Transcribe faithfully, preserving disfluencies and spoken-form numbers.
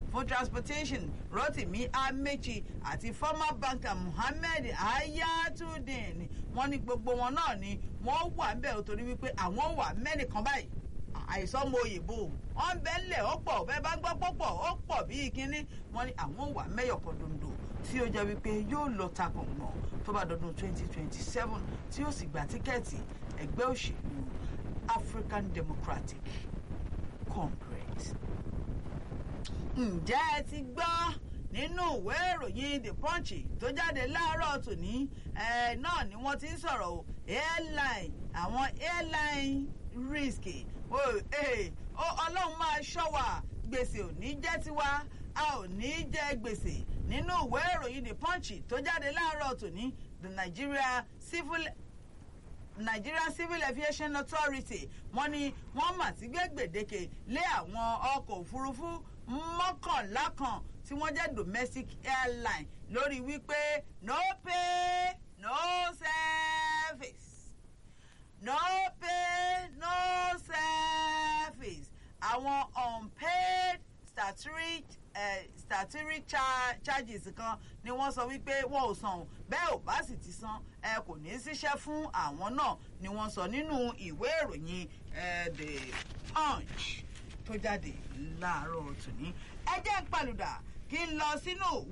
fún transportation Rotimi Amechi àti former banker Muhammed Ayatudeen wọ́n ní gbogbo wọn náà ni wọ́n wà ń bẹ̀ ò torí wípé àwọn wà mẹ́nìkan báyìí àìsàn mo òyìnbó wọ́n bẹ́ ńlẹ̀ ó pọ̀ bẹ́ẹ̀ bá gbọ́ pọ̀pọ̀ ó pọ̀ bíi kínní wọ́n ní àwọn wà mẹ́yọ̀kan dondo tí ó jẹ́ wípé yóò lọ ta gbọ̀ngbọ̀n tó bá dọdún twenty twenty seven tí ó sì gba tíkẹ́ẹ̀tì ẹgbẹ́ òṣèlú African Democratic Congress. ǹjẹ́ ẹ ti gbọ́ nínú ìwé ìròyìn The Punch tó jáde láàárọ̀ tòní náà ni wọ́n ti ń sọ̀rọ̀ o airline àwọn airline risk ọlọ́run máa ṣọ́ wa gbèsè ò ní jẹ́ tiwa a ò ní jẹ gbèsè nínú ìwé ìròyìn The Punch tó jáde láàárọ̀ tòní the Nigeria Civil Nigeria Civil Aviation Authority wọ́n ní wọ́n mà ti gbé gbèdéke lé àwọn ọkọ̀ òfurufú mọ́kànlá kan tí wọ́n jẹ́ domestic airline lórí wípé no pay no service no pay no service àwọn unpaid statutory uh, statutory char charges kan ni wọ́n sọ wípé wọ́n ò san bẹ́ẹ̀ ò bá sì ti san ẹ kò ní í ṣiṣẹ́ fún àwọn náà ni wọ́n sọ nínú ìwé ìròyìn The Punch tó jáde láàárọ̀ tòní ẹ jẹ́ ń palùdà kí n lọ sínú